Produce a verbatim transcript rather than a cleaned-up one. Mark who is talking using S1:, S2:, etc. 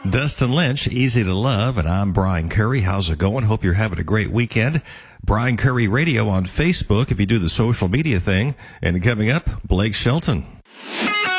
S1: Dustin Lynch, Easy to Love, and I'm Brian Curry. How's it going? Hope you're having a great weekend. Brian Curry Radio on Facebook if you do the social media thing. And coming up, Blake Shelton.